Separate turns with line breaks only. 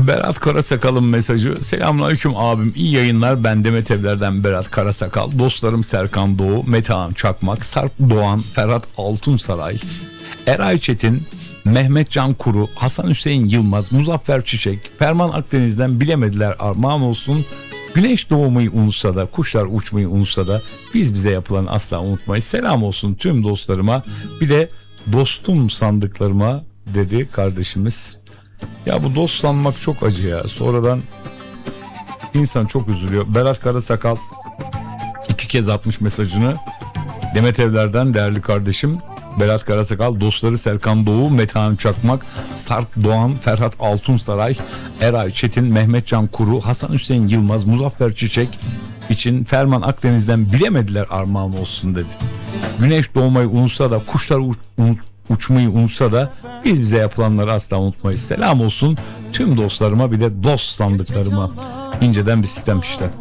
Berat Karasakal'ın mesajı. Selamünaleyküm abim, iyi yayınlar. Ben Demet Evler'den Berat Karasakal. Dostlarım Serkan Doğu, Metehan Çakmak, Sarp Doğan, Ferhat Altunsaray, Eray Çetin, Mehmet Can Kuru, Hasan Hüseyin Yılmaz, Muzaffer Çiçek, Ferman Akdeniz'den bilemediler armağan olsun. Güneş doğmayı unutsa da, kuşlar uçmayı unutsa da biz bize yapılan asla unutmayız. Selam olsun tüm dostlarıma, bir de dostum sandıklarıma dedi kardeşimiz. Ya bu dost sanmak çok acı ya. Sonradan insan çok üzülüyor. Berat Karasakal 2 kez atmış mesajını. Demet Evler'den değerli kardeşim Berat Karasakal, dostları Serkan Doğu, Metehan Çakmak, Sarp Doğan, Ferhat Altunsaray, Eray Çetin, Mehmet Can Kuru, Hasan Hüseyin Yılmaz, Muzaffer Çiçek için Ferman Akdeniz'den bilemediler armağan olsun dedi. Güneş doğmayı unutsa da, kuşlar uçmayı unutsa da biz bize yapılanları asla unutmayız. Selam olsun tüm dostlarıma, bir de dost sandıklarıma. İnceden bir sistem işte.